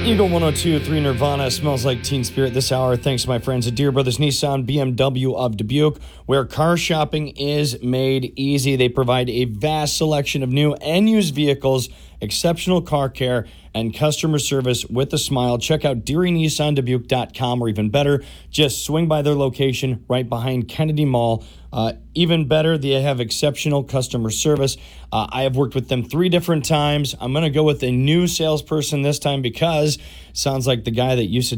Eagle 102.3 Nirvana smells like Teen Spirit this hour. Thanks to my friends at Deere Brothers Nissan BMW of Dubuque, where car shopping is made easy. They provide a vast selection of new and used vehicles, exceptional car care, and customer service with a smile. Check out DearyNissanDubuque.com, or even better, just swing by their location right behind Kennedy Mall. Even better, they have exceptional customer service. I have worked with them 3 different times. I'm going to go with a new salesperson this time because it sounds like the guy that used to